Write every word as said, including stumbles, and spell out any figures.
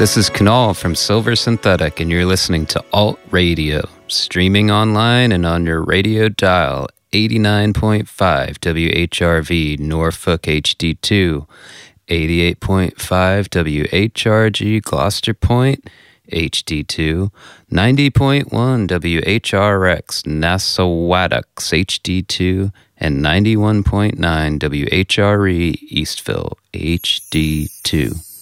This is Kunal from Silver Synthetic, and you're listening to Alt Radio, streaming online and on your radio dial, eighty-nine point five W H R V Norfolk H D two, eighty-eight point five W H R G Gloucester Point H D two, ninety point one W H R X Nassauwattocks H D two, and ninety-one point nine W H R E Eastville H D two.